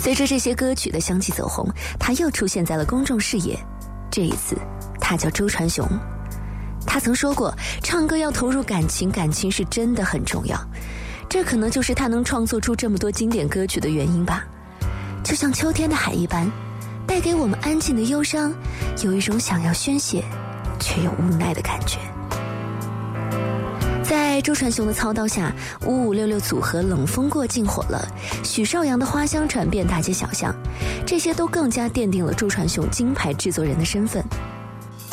随着这些歌曲的相继走红，他又出现在了公众视野。这一次他叫周传雄。他曾说过，唱歌要投入感情，感情是真的很重要。这可能就是他能创作出这么多经典歌曲的原因吧。就像秋天的海一般，带给我们安静的忧伤，有一种想要宣泄却又无奈的感觉。在周传雄的操刀下，5566组合冷风过境火了，许绍洋的花香传遍大街小巷，这些都更加奠定了周传雄金牌制作人的身份。